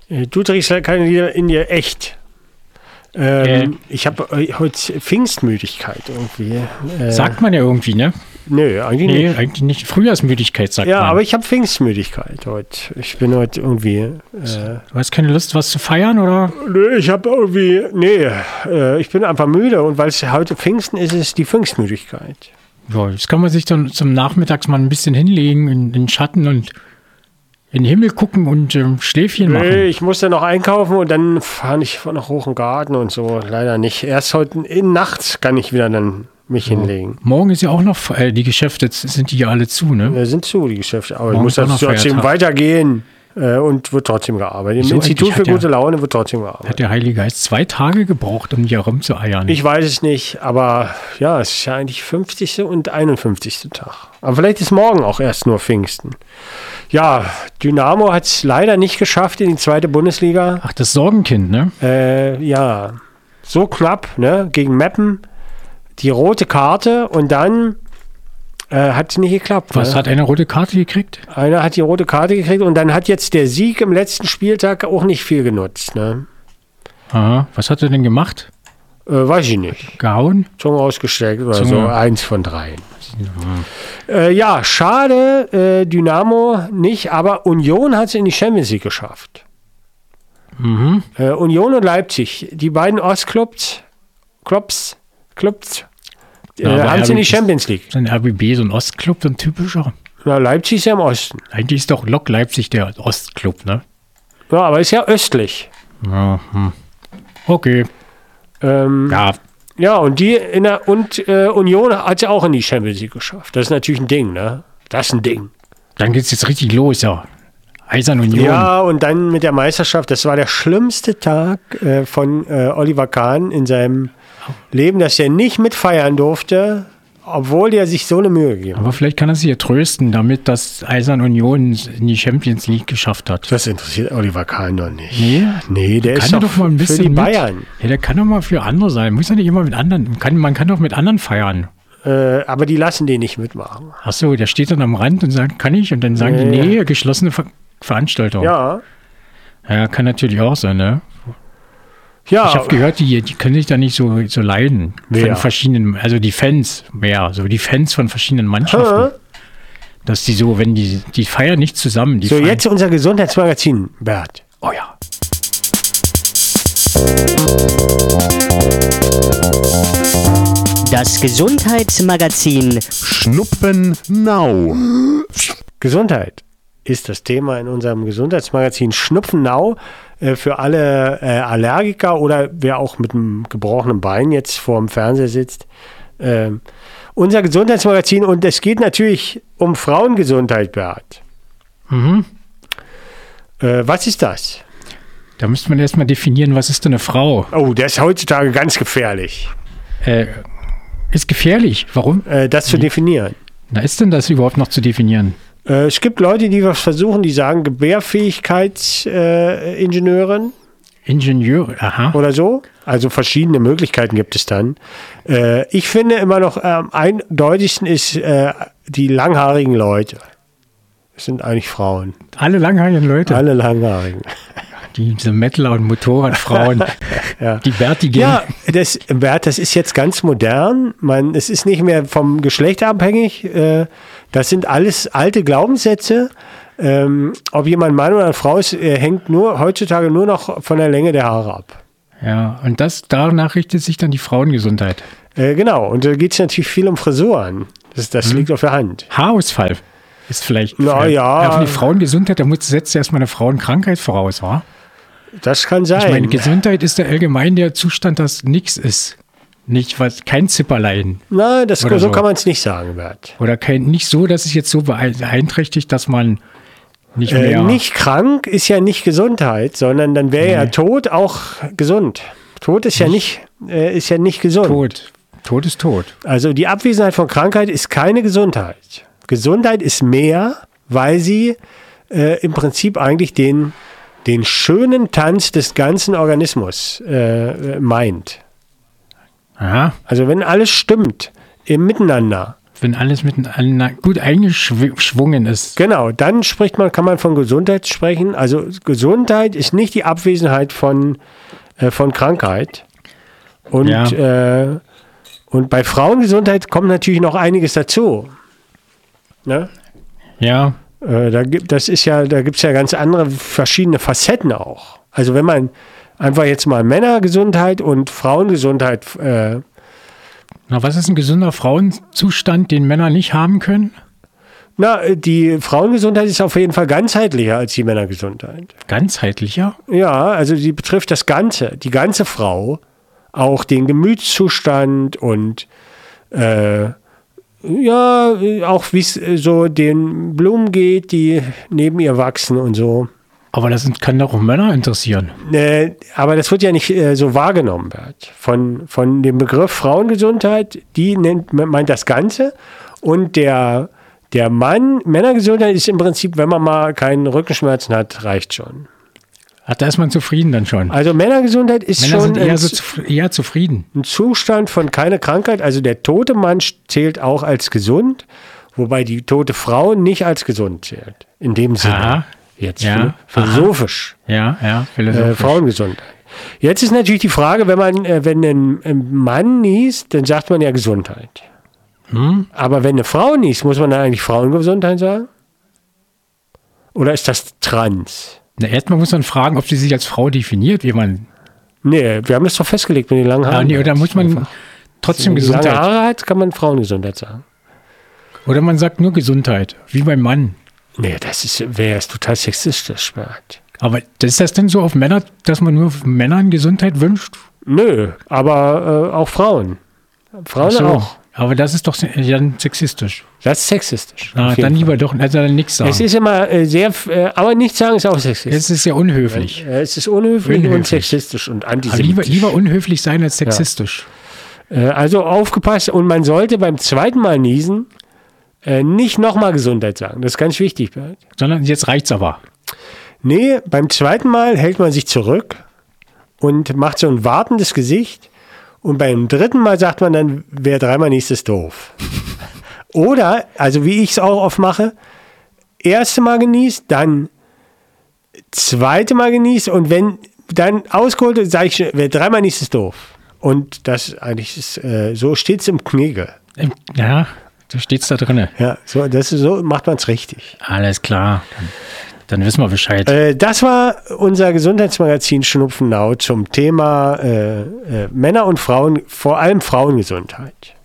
Du trägst keine Lieder in dir, echt. Ich habe heute Pfingstmüdigkeit irgendwie. Sagt man ja irgendwie, ne? Nö, eigentlich Nee, nicht. eigentlich nicht. Frühjahrsmüdigkeit sagt Ja, man. aber ich habe Pfingstmüdigkeit heute. Ich bin heute irgendwie... Du hast keine Lust, was zu feiern, oder? Nö, ich habe irgendwie... ich bin einfach müde. Und weil es heute Pfingsten ist, ist es die Pfingstmüdigkeit. Ja, jetzt kann man sich dann zum Nachmittags mal ein bisschen hinlegen in den Schatten und in den Himmel gucken und Schläfchen machen. Nee, ich muss dann noch einkaufen und dann fahre ich noch hoch im Garten und so. Leider nicht. Erst heute nachts kann ich wieder dann mich hinlegen. Morgen ist ja auch noch, die Geschäfte sind die ja alle zu, ne? Da sind zu, die Geschäfte. Aber ich Morgen muss ist auch noch trotzdem Feiertag. weitergehen und wird trotzdem gearbeitet. Im Wieso Institut eigentlich? für gute Laune wird trotzdem Hat gearbeitet. der Heilige Geist 2 Tage gebraucht, um hier rumzueiern? Ich weiß es nicht, aber ja, es ist ja eigentlich 50. und 51. Tag. Aber vielleicht ist morgen auch erst nur Pfingsten. Ja, Dynamo hat es leider nicht geschafft in die 2. Bundesliga. Ach, das Sorgenkind, ne? Ja, so knapp, ne, gegen Meppen. Die rote Karte und dann hat es nicht geklappt. Was, ne? hat eine rote Karte gekriegt? Einer hat die rote Karte gekriegt und dann hat jetzt der Sieg im letzten Spieltag auch nicht viel genutzt. Ne? Aha, was hat er denn gemacht? Weiß ich nicht. Gehauen? Zunge ausgestreckt oder Zunge. so, 1 von 3. Ja, schade, Dynamo nicht, aber Union hat es in die Champions League geschafft. Mhm. Union und Leipzig, die beiden Ostclubs, aber haben es in die RB Champions League. So ein RBB, so ein Ostclub, so ein typischer. Na, Leipzig ist ja im Osten. Eigentlich ist doch Lok Leipzig der Ostclub, ne? Ja, aber ist ja östlich. Ja, okay. Ja, Ja, und Union hat es ja auch in die Champions League geschafft. Das ist natürlich ein Ding, ne? Das ist ein Ding. dann geht's jetzt richtig los, ja. Eisern Union. Ja, und dann mit der Meisterschaft, das war der schlimmste Tag von Oliver Kahn in seinem Leben, dass er nicht mitfeiern durfte, obwohl er sich so eine Mühe gegeben hat. Aber vielleicht kann er sich ja trösten, damit das Eisern Union in die Champions League geschafft hat. Das interessiert Oliver Kahn doch nicht. Nee? Nee, der Kann ist er doch doch mal ein bisschen für die mit. Bayern. Ja, der kann doch mal für andere sein. Muss ja nicht immer mit anderen. Man kann doch mit anderen feiern. Aber die lassen den nicht mitmachen. Ach so, der steht dann am Rand und sagt, kann ich? Und dann sagen die, nee, geschlossene Veranstaltung. Ja. Ja, kann natürlich auch sein, ne? Ja, Ich habe gehört, die können sich da nicht so leiden. Wer? Von verschiedenen, also die Fans, so die Fans von verschiedenen Mannschaften. Dass die so, wenn die feiern nicht zusammen. Die so, feiern, jetzt unser Gesundheitsmagazin, Bert. Oh ja. Das Gesundheitsmagazin Schnuppenau. Gesundheit ist das Thema in unserem Gesundheitsmagazin Schnupfennau für alle Allergiker oder wer auch mit einem gebrochenen Bein jetzt vor dem Fernseher sitzt. Unser Gesundheitsmagazin, und es geht natürlich um Frauengesundheit, Bert. Mhm. Was ist das? Da müsste man erstmal definieren, was ist denn eine Frau? Oh, das ist heutzutage ganz gefährlich, Ist gefährlich. Warum? das zu definieren. Na, ist denn das überhaupt noch zu definieren? Es gibt Leute, die was versuchen, die sagen Gebärfähigkeitsingenieurin Ingenieure, aha. oder so. Also verschiedene Möglichkeiten gibt es dann. Ich finde immer noch am eindeutigsten ist die langhaarigen Leute. Das sind eigentlich Frauen. Alle langhaarigen Leute. Alle langhaarigen. Diese Mettler- und Motorradfrauen. Ja. Die Bärtigen. Ja, Bert, das ist jetzt ganz modern. Es ist nicht mehr vom Geschlecht abhängig. Das sind alles alte Glaubenssätze. Ob jemand Mann oder Frau ist, hängt heutzutage nur noch von der Länge der Haare ab. Ja, und danach richtet sich dann die Frauengesundheit. Genau, und da geht es natürlich viel um Frisuren. Das liegt auf der Hand. Haarausfall ist vielleicht. Na ja. Für die Frauengesundheit, da setzt erstmal eine Frauenkrankheit voraus, wa? Das kann sein. Ich meine, Gesundheit ist ja allgemein der Zustand, dass nichts ist. Kein Zipperlein. Nein, Oder so so. kann man es nicht sagen, Bert. Oder nicht so, dass es jetzt so beeinträchtigt, dass man nicht mehr. Nicht krank ist ja nicht Gesundheit, sondern dann wäre ja Tod auch gesund. Tod ist ja nicht gesund. Tod ist tot. Also die Abwesenheit von Krankheit ist keine Gesundheit. Gesundheit ist mehr, weil sie im Prinzip eigentlich den schönen Tanz des ganzen Organismus meint. Aha. Also wenn alles stimmt im Miteinander, wenn alles miteinander gut eingeschwungen ist. Genau, dann kann man von Gesundheit sprechen. Also Gesundheit ist nicht die Abwesenheit von Krankheit. Und, und bei Frauengesundheit kommt natürlich noch einiges dazu. Ne? Ja. Da gibt es ja ganz andere, verschiedene Facetten auch. Also wenn man einfach jetzt mal Männergesundheit und Frauengesundheit. Na, was ist ein gesunder Frauenzustand, den Männer nicht haben können? Na, die Frauengesundheit ist auf jeden Fall ganzheitlicher als die Männergesundheit. Ganzheitlicher? Ja, also die betrifft das Ganze, die ganze Frau, auch den Gemütszustand und auch wie es so den Blumen geht, die neben ihr wachsen und so. Aber das kann doch auch Männer interessieren. Aber das wird ja nicht so wahrgenommen, Bert. Von dem Begriff Frauengesundheit, meint das Ganze. Und der Männergesundheit ist im Prinzip, wenn man mal keinen Rückenschmerzen hat, reicht schon. Da ist man zufrieden dann schon. Also Männergesundheit ist Männer schon sind eher zufrieden. Ein Zustand von keine Krankheit. Also der tote Mann zählt auch als gesund, wobei die tote Frau nicht als gesund zählt. In dem Sinne. Aha. Jetzt philosophisch. Ja, philosophisch. Frauengesundheit. Jetzt ist natürlich die Frage, wenn ein Mann niest, dann sagt man ja Gesundheit. Aber wenn eine Frau niest, muss man dann eigentlich Frauengesundheit sagen? Oder ist das trans? Na, erstmal muss man fragen, ob sie sich als Frau definiert, wie man. Nee, wir haben das doch festgelegt mit den langen Haaren. Nee, oder muss man trotzdem wenn Gesundheit. Wenn man lange Haare hat, kann man Frauengesundheit sagen. Oder man sagt nur Gesundheit, wie beim Mann. Nee, wäre total sexistisch, Bert. Aber ist das denn so auf Männer, dass man nur Männern Gesundheit wünscht? Nö, aber auch Frauen. Frauen auch. Aber das ist doch dann sexistisch. Das ist sexistisch. Dann lieber doch dann nichts sagen. Es ist immer aber nichts sagen ist auch sexistisch. Es ist ja unhöflich. Es ist unhöflich und sexistisch und antisemitisch. Aber lieber unhöflich sein als sexistisch. Ja. Also aufgepasst, und man sollte beim zweiten Mal niesen nicht nochmal Gesundheit sagen. Das ist ganz wichtig. Bert. Sondern jetzt reicht's aber. Nee, beim zweiten Mal hält man sich zurück und macht so ein wartendes Gesicht. Und beim dritten Mal sagt man dann, wer dreimal niest, ist doof. Oder, also wie ich es auch oft mache, erste Mal genießt, dann zweite Mal genießt, und wenn dann ausgeholt ist, sage ich, wer dreimal niest, ist doof. Und das eigentlich ist, so steht es im Knigge. Ja, so steht es da drin. Ja, so macht man es richtig. Alles klar. Dann wissen wir Bescheid. Das war unser Gesundheitsmagazin Schnupfennau zum Thema Männer und Frauen, vor allem Frauengesundheit.